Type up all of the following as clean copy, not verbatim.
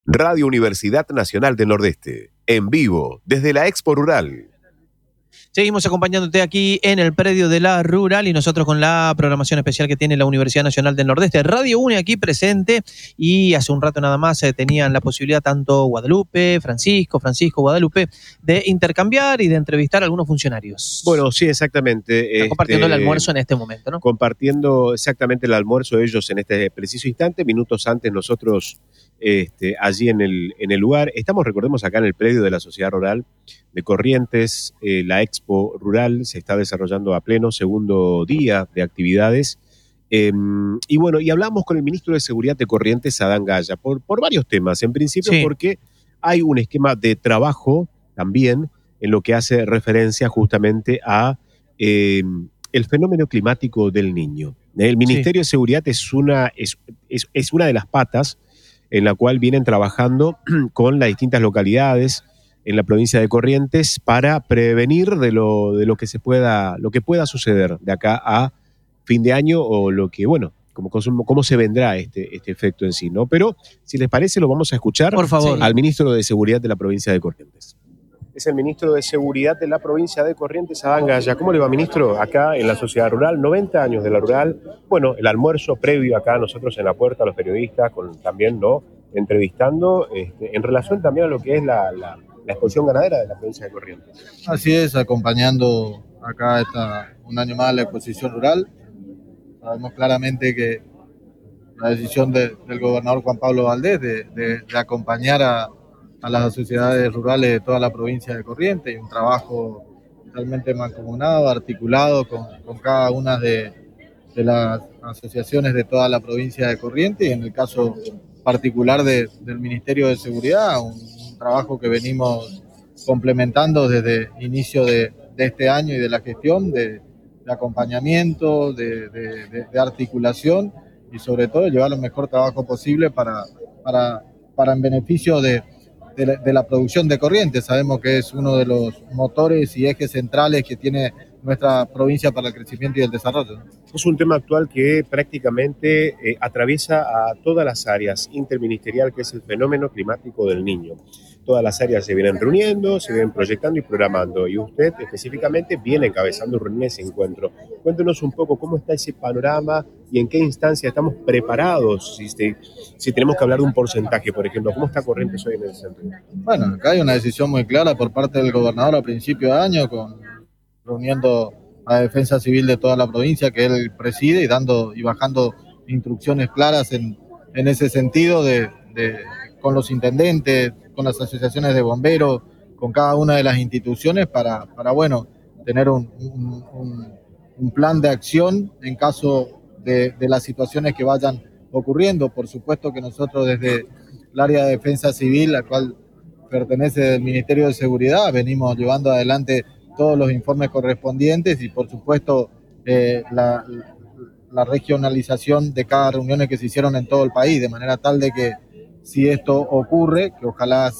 Radio Universidad Nacional del Nordeste, en vivo, desde la Expo Rural. Seguimos acompañándote aquí en el predio de la Rural y nosotros con la programación especial que tiene la Universidad Nacional del Nordeste. Radio UNE aquí presente y hace un rato nada más tenían la posibilidad tanto Guadalupe, Francisco, Guadalupe, de intercambiar y de entrevistar a algunos funcionarios. Bueno, sí, exactamente. Están compartiendo el almuerzo en este momento, ¿no? Compartiendo exactamente el almuerzo ellos en este preciso instante. Minutos antes nosotros allí en el lugar. Estamos, recordemos, acá en el predio de la Sociedad Rural de Corrientes. La Expo Rural se está desarrollando a pleno, segundo día de actividades. Y bueno, y hablamos con el ministro de Seguridad de Corrientes, Adán Gaya, por varios temas. En principio, sí, porque hay un esquema de trabajo también en lo que hace referencia justamente a el fenómeno climático del Niño. El Ministerio de Seguridad es una de las patas en la cual vienen trabajando con las distintas localidades en la provincia de Corrientes para prevenir de lo que pueda suceder de acá a fin de año o lo que, bueno, cómo se vendrá este efecto en sí, ¿no? Pero, si les parece, lo vamos a escuchar, por favor, al ministro de Seguridad de la provincia de Corrientes. Es el ministro de Seguridad de la provincia de Corrientes, Adán Gaya. ¿Cómo le va, ministro? Acá en la Sociedad Rural, 90 años de la Rural. Bueno, el almuerzo previo acá nosotros en la puerta, los periodistas, también, ¿no?, entrevistando en relación también a lo que es la exposición ganadera de la provincia de Corrientes. Así es, acompañando acá un año más la exposición rural. Sabemos claramente que la decisión del gobernador Juan Pablo Valdés de acompañar a las sociedades rurales de toda la provincia de Corrientes, y un trabajo realmente mancomunado, articulado con cada una de las asociaciones de toda la provincia de Corrientes, y en el caso particular del Ministerio de Seguridad, un trabajo que venimos complementando desde inicio de este año y de la gestión, de acompañamiento, de articulación, y sobre todo llevar el mejor trabajo posible para en beneficio de la producción de Corrientes. Sabemos que es uno de los motores y ejes centrales que tiene nuestra provincia para el crecimiento y el desarrollo. Es un tema actual que prácticamente atraviesa a todas las áreas interministerial, que es el fenómeno climático del Niño. Todas las áreas se vienen reuniendo, se vienen proyectando y programando, y usted específicamente viene encabezando ese encuentro. Cuéntenos un poco cómo está ese panorama y en qué instancia estamos preparados, si tenemos que hablar de un porcentaje, por ejemplo. ¿Cómo está Corrientes hoy en el centro? Bueno, acá hay una decisión muy clara por parte del gobernador a principio de año, reuniendo a Defensa Civil de toda la provincia que él preside, y bajando instrucciones claras en ese sentido con los intendentes, con las asociaciones de bomberos, con cada una de las instituciones para bueno, tener un plan de acción en caso de las situaciones que vayan ocurriendo. Por supuesto que nosotros desde el área de Defensa Civil, la cual pertenece al Ministerio de Seguridad, venimos llevando adelante todos los informes correspondientes, y por supuesto la regionalización de cada reunión que se hicieron en todo el país, de manera tal de que si esto ocurre, que ojalá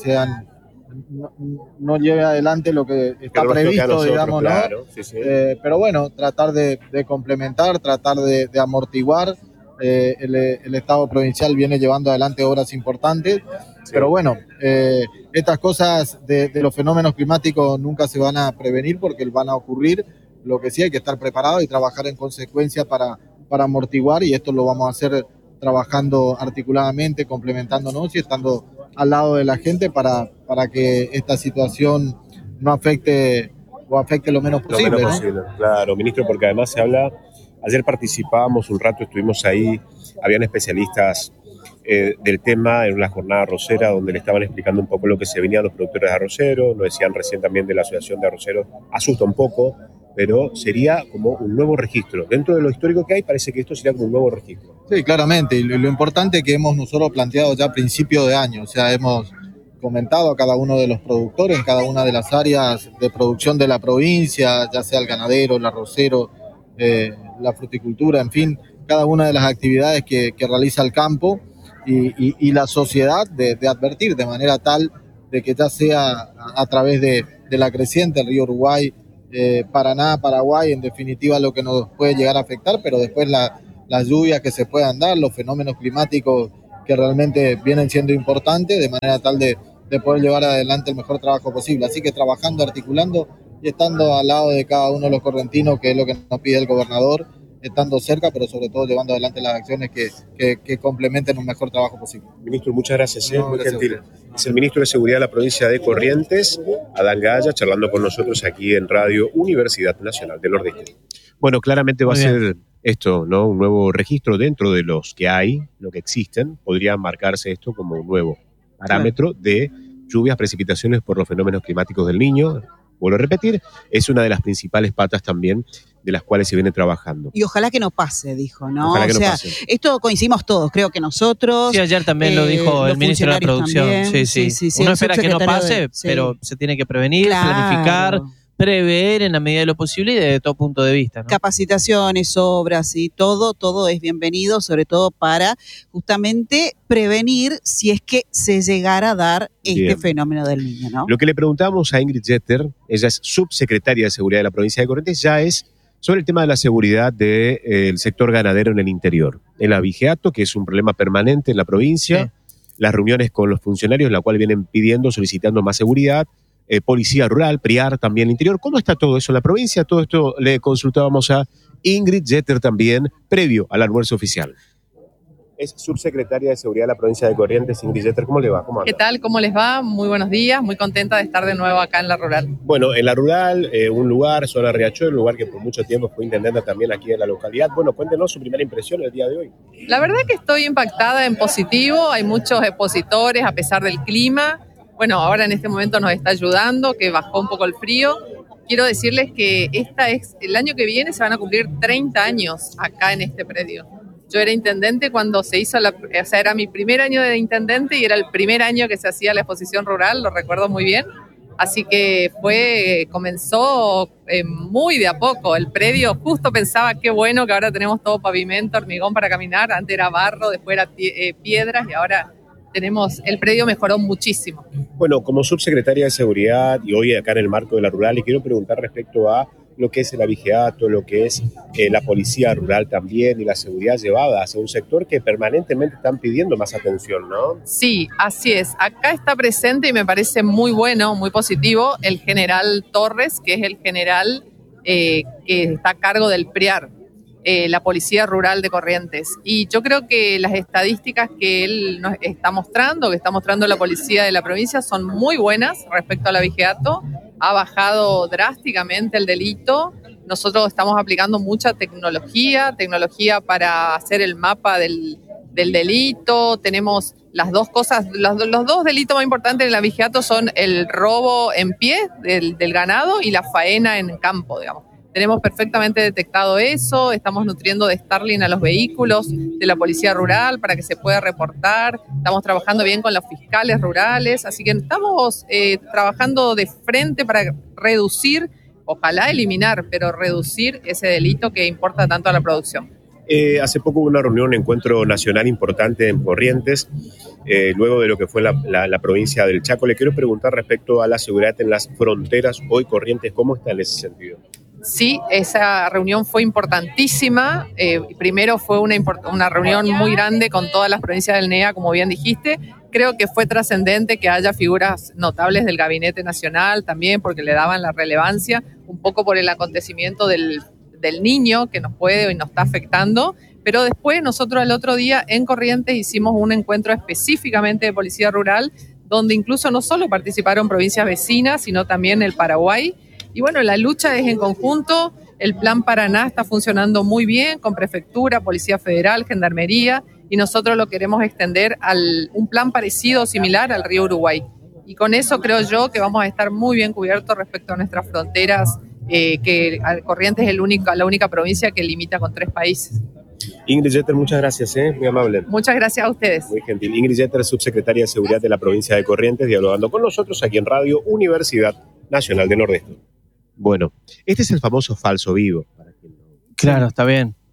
no lleve adelante lo que está previsto, nosotros, digamos, claro, ¿no? Sí. Pero bueno, tratar de complementar, tratar de amortiguar. El Estado provincial viene llevando adelante obras importantes, sí. Pero bueno, estas cosas de los fenómenos climáticos nunca se van a prevenir porque van a ocurrir. Lo que sí hay que estar preparado y trabajar en consecuencia para amortiguar, y esto lo vamos a hacer trabajando articuladamente, complementándonos y estando al lado de la gente para que esta situación no afecte lo menos posible. Lo menos posible, ¿no? Claro, ministro, porque además se habla. Ayer participábamos un rato, estuvimos ahí, habían especialistas del tema en una jornada arrocera donde le estaban explicando un poco lo que se venía a los productores de arroceros, lo decían recién también de la Asociación de Arroceros, asusta un poco, pero sería como un nuevo registro. Dentro de lo histórico que hay, parece que esto sería como un nuevo registro. Sí, claramente, y lo importante que hemos nosotros planteado ya a principio de año, o sea, hemos comentado a cada uno de los productores en cada una de las áreas de producción de la provincia, ya sea el ganadero, el arrocero, la fruticultura, en fin, cada una de las actividades que realiza el campo, y la sociedad de advertir de manera tal de que ya sea a través de la creciente, el río Uruguay, Paraná, Paraguay, en definitiva lo que nos puede llegar a afectar, pero después las lluvias que se puedan dar, los fenómenos climáticos que realmente vienen siendo importantes, de manera tal de poder llevar adelante el mejor trabajo posible. Así que trabajando, articulando y estando al lado de cada uno de los correntinos, que es lo que nos pide el gobernador, estando cerca, pero sobre todo llevando adelante las acciones que complementen un mejor trabajo posible. Ministro, muchas gracias, muy gentil. Es el ministro de Seguridad de la provincia de Corrientes, Adán Gaya, charlando con nosotros aquí en Radio Universidad Nacional del Nordeste. Bueno, claramente va a ser esto, ¿no? Un nuevo registro dentro de los que hay, lo que existen. Podría marcarse esto como un nuevo parámetro de lluvias, precipitaciones por los fenómenos climáticos del Niño. Vuelvo a repetir, es una de las principales patas también de las cuales se viene trabajando. Y ojalá que no pase, dijo, ¿no? Ojalá que no pase. Esto coincidimos todos, creo que nosotros. Sí, ayer también lo dijo el ministro de la Producción. También. Sí. Uno espera que no pase, pero se tiene que prevenir, planificar, prever en la medida de lo posible y desde todo punto de vista, ¿no? Capacitaciones, obras y todo es bienvenido, sobre todo para justamente prevenir si es que se llegara a dar este fenómeno del Niño, ¿no? Lo que le preguntamos a Ingrid Jeter, ella es subsecretaria de Seguridad de la provincia de Corrientes, ya es sobre el tema de la seguridad del sector ganadero en el interior. El abigeato, que es un problema permanente en la provincia, las reuniones con los funcionarios, en la cual vienen pidiendo, solicitando más seguridad, policía rural, PRIAR también en el interior. ¿Cómo está todo eso en la provincia? Todo esto le consultábamos a Ingrid Jeter también, previo al almuerzo oficial. Es subsecretaria de Seguridad de la provincia de Corrientes, Ingrid Jeter. ¿Cómo le va? ¿Cómo anda? ¿Qué tal? ¿Cómo les va? Muy buenos días, muy contenta de estar de nuevo acá en la rural. Bueno, en la rural, un lugar, zona Riachuelo, un lugar que por mucho tiempo fue intendente también aquí en la localidad. Bueno, cuéntenos su primera impresión el día de hoy. La verdad que estoy impactada en positivo, hay muchos expositores a pesar del clima. Bueno, ahora en este momento nos está ayudando, que bajó un poco el frío. Quiero decirles que el año que viene se van a cumplir 30 años acá en este predio. Yo era intendente cuando se hizo era mi primer año de intendente y era el primer año que se hacía la exposición rural, lo recuerdo muy bien. Así que comenzó muy de a poco. El predio justo pensaba, qué bueno que ahora tenemos todo pavimento, hormigón para caminar. Antes era barro, después era piedras y ahora el predio mejoró muchísimo. Bueno, como subsecretaria de Seguridad y hoy acá en el marco de la rural, le quiero preguntar respecto a lo que es el abigeato, lo que es la policía rural también y la seguridad llevada hacia un sector que permanentemente están pidiendo más atención, ¿no? Sí, así es. Acá está presente y me parece muy bueno, muy positivo, el general Torres, que es el general que está a cargo del PRIAR, la Policía Rural de Corrientes. Y yo creo que las estadísticas que él nos está mostrando, que está mostrando la policía de la provincia, son muy buenas respecto al abigeato. Ha bajado drásticamente el delito. Nosotros estamos aplicando mucha tecnología para hacer el mapa del delito. Tenemos las dos cosas, los dos delitos más importantes en el abigeato son el robo en pie del ganado y la faena en campo, digamos. Tenemos perfectamente detectado eso, estamos nutriendo de Starlink a los vehículos de la Policía Rural para que se pueda reportar, estamos trabajando bien con los fiscales rurales, así que estamos trabajando de frente para reducir, ojalá eliminar, pero reducir ese delito que importa tanto a la producción. Hace poco hubo una reunión, un encuentro nacional importante en Corrientes, luego de lo que fue la provincia del Chaco. Le quiero preguntar respecto a la seguridad en las fronteras. Hoy Corrientes, ¿cómo está en ese sentido? Sí, esa reunión fue importantísima. Primero fue una reunión muy grande con todas las provincias del NEA, como bien dijiste. Creo que fue trascendente que haya figuras notables del Gabinete Nacional también, porque le daban la relevancia, un poco por el acontecimiento del Niño que nos puede y nos está afectando. Pero después nosotros el otro día en Corrientes hicimos un encuentro específicamente de Policía Rural, donde incluso no solo participaron provincias vecinas, sino también el Paraguay. Y bueno, la lucha es en conjunto, el Plan Paraná está funcionando muy bien con Prefectura, Policía Federal, Gendarmería, y nosotros lo queremos extender a un plan parecido o similar al río Uruguay. Y con eso creo yo que vamos a estar muy bien cubiertos respecto a nuestras fronteras, que Corrientes es la única provincia que limita con 3 países. Ingrid Jeter, muchas gracias, muy amable. Muchas gracias a ustedes. Muy gentil. Ingrid Jeter, subsecretaria de Seguridad de la provincia de Corrientes, dialogando con nosotros aquí en Radio Universidad Nacional del Nordeste. Bueno, este es el famoso falso vivo. Claro, está bien.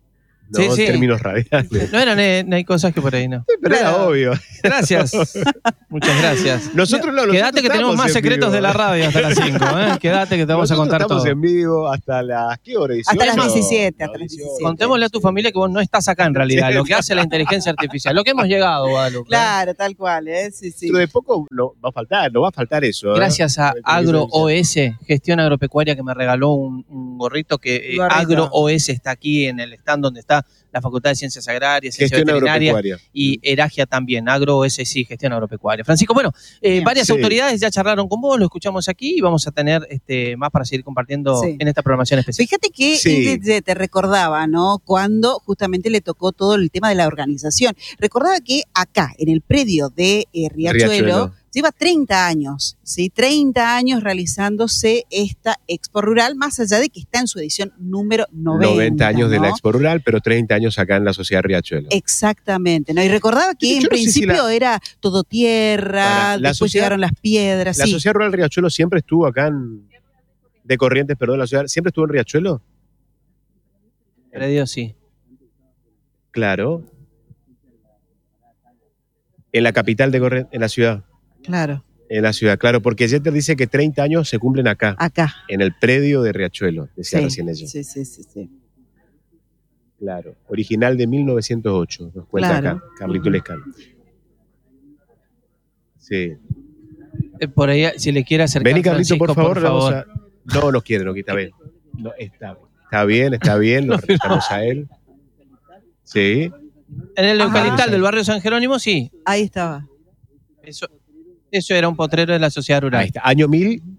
¿no? Sí, sí. Términos radiales. No hay cosas que por ahí no. Pero era obvio. Gracias. Muchas gracias. Nosotros no. Quédate que tenemos más secretos de la radio hasta las 5. Quédate que te vamos a contar todo. Estamos en vivo hasta las... ¿Qué hora? 18? Hasta las 17. Hasta las 17. Contémosle a tu familia que vos no estás acá en realidad. Lo que hace la inteligencia artificial. Lo que hemos llegado, Guadalupe. Claro, tal cual. Sí, sí. Pero de poco no va a faltar eso. Gracias a Agro OS, Gestión Agropecuaria, que me regaló un gorrito que Agro OS está aquí en el stand donde está la Facultad de Ciencias Agrarias, Ciencias Veterinarias y Eragia también. Agro OS, sí, Gestión Agropecuaria. Francisco, bueno, varias autoridades ya charlaron con vos, lo escuchamos aquí y vamos a tener más para seguir compartiendo en esta programación especial. Fíjate que Ingrid te recordaba, ¿no? Cuando justamente le tocó todo el tema de la organización. Recordaba que acá, en el predio de Riachuelo, lleva 30 años, ¿sí? 30 años realizándose esta Expo Rural, más allá de que está en su edición número 90. 90 años, ¿no?, de la Expo Rural, pero 30 años acá en la Sociedad Riachuelo. Exactamente, ¿no? Y recordaba que en principio era todo tierra, después llegaron las piedras. ¿La Sociedad Rural Riachuelo siempre estuvo acá de Corrientes, perdón, la ciudad, siempre estuvo en Riachuelo? Predio, sí. Claro. En la capital de Corrientes, en la ciudad. Claro. En la ciudad, claro, porque Jeter dice que 30 años se cumplen acá. Acá. En el predio de Riachuelo, decía recién ella. Sí. Claro. Original de 1908, nos cuenta acá, Carlito Lescano. Sí. Por ahí, si le quiere acercar. Vení, Carlito, Francisco, por favor. No, no quiere, no, está bien. No, está bien, lo respetamos a él. Sí. En el localital del barrio San Jerónimo, sí. Ahí estaba. Eso era un potrero de la sociedad rural. Ahí está, año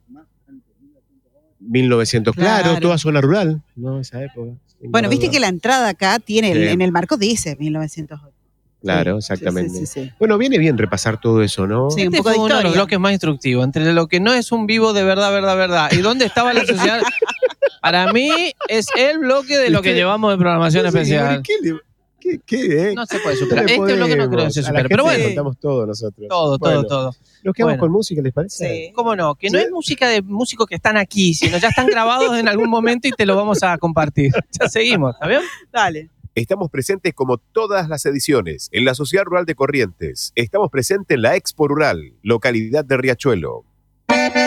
1900, claro, toda zona rural, ¿no? Esa época. Bueno, viste que la entrada acá tiene, en el marco dice 1908. Claro, exactamente. Sí. Bueno, viene bien repasar todo eso, ¿no? Sí, un poco de historia. Uno de los bloques más instructivos, entre lo que no es un vivo de verdad, y dónde estaba la sociedad. Para mí es el bloque de lo que llevamos de programación especial. ¿Qué? No se puede superar. Este bloque no creo que se supere. Pero bueno, contamos todo nosotros. Todo. ¿Nos quedamos con música, les parece? Sí. ¿Cómo no? Que no es música de músicos que están aquí, sino ya están grabados en algún momento y te lo vamos a compartir. Ya seguimos, ¿está bien? Dale. Estamos presentes como todas las ediciones en la Sociedad Rural de Corrientes. Estamos presentes en la Expo Rural, localidad de Riachuelo.